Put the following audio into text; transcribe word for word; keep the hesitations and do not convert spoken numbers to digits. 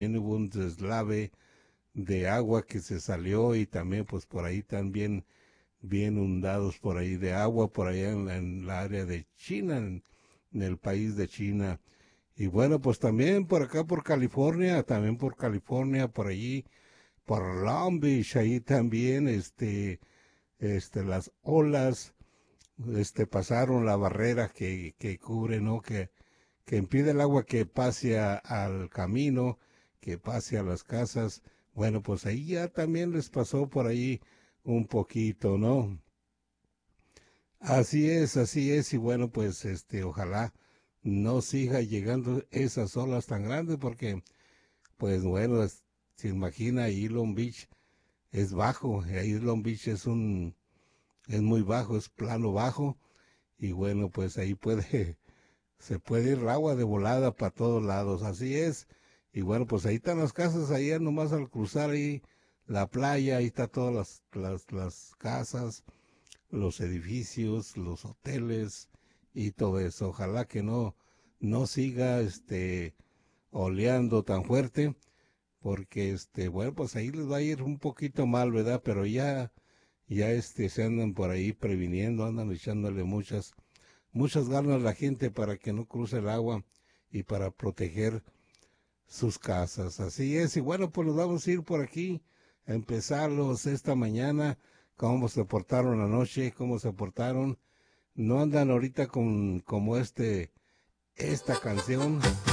hubo un deslave de agua que se salió y también pues por ahí también bien inundados por ahí de agua, por allá en la, en la área de China, en, en el país de China. Y bueno, pues también por acá por California, también por California, por allí, por Long Beach, ahí también, este, este, las olas, este, pasaron la barrera que, que cubre, ¿no? Que, que impide el agua que pase a, al camino, que pase a las casas. Bueno, pues ahí ya también les pasó por ahí un poquito, ¿no? Así es, así es, y bueno, pues este, ojalá no siga llegando esas olas tan grandes porque, pues bueno, es- se imagina ahí Long Beach es bajo, ahí Long Beach es un, es muy bajo, es plano bajo, y bueno, pues ahí puede, se puede ir el agua de volada para todos lados, así es, y bueno, pues ahí están las casas, ahí nomás al cruzar ahí la playa, ahí está todas las, las, las casas, los edificios, los hoteles y todo eso. Ojalá que no, no siga este oleando tan fuerte, porque este, bueno, pues ahí les va a ir un poquito mal, ¿verdad? Pero ya, ya este, se andan por ahí previniendo, andan echándole muchas, muchas ganas a la gente para que no cruce el agua y para proteger sus casas. Así es, y bueno, pues nos vamos a ir por aquí a empezarlos esta mañana, cómo se portaron anoche, cómo se portaron. No andan ahorita con como este, esta canción.